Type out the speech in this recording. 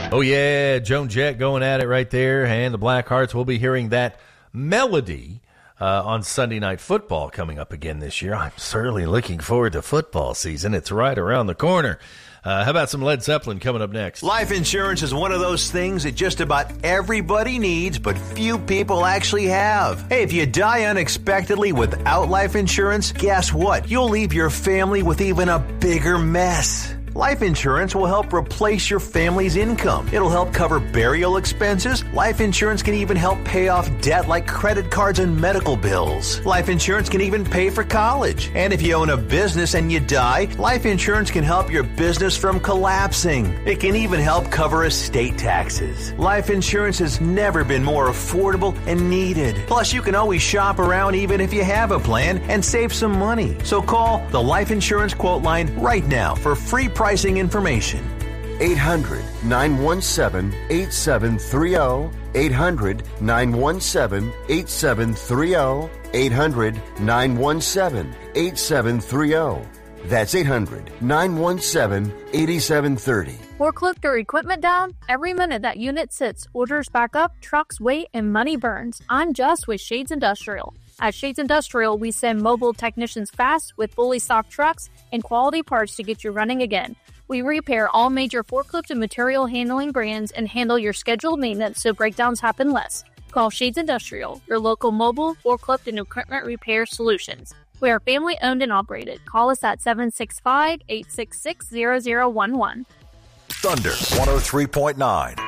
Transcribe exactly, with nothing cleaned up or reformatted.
Oh, yeah, Joan Jett going at it right there, and the Blackhearts will be hearing that melody uh, on Sunday Night Football coming up again this year. I'm certainly looking forward to football season. It's right around the corner. Uh, how about some Led Zeppelin coming up next? Life insurance is one of those things that just about everybody needs, but few people actually have. Hey, if you die unexpectedly without life insurance, guess what? You'll leave your family with even a bigger mess. Life insurance will help replace your family's income. It'll help cover burial expenses. Life insurance can even help pay off debt like credit cards and medical bills. Life insurance can even pay for college. And if you own a business and you die, life insurance can help your business from collapsing. It can even help cover estate taxes. Life insurance has never been more affordable and needed. Plus, you can always shop around even if you have a plan and save some money. So call the Life Insurance Quote Line right now for free pricing information. eight hundred, nine one seven, eight seven three zero. eight hundred, nine one seven, eight seven three zero. eight hundred, nine one seven, eight seven three zero. That's eight hundred, nine one seven, eight seven three zero. Forklift or equipment down? Every minute that unit sits, orders back up, trucks wait, and money burns. I'm Just with Shades Industrial. At Shades Industrial, we send mobile technicians fast with fully stocked trucks and quality parts to get you running again. We repair all major forklift and material handling brands and handle your scheduled maintenance so breakdowns happen less. Call Shades Industrial, your local mobile, forklift, and equipment repair solutions. We are family owned and operated. Call us at seven six five, eight six six, zero zero one one. Thunder one oh three point nine.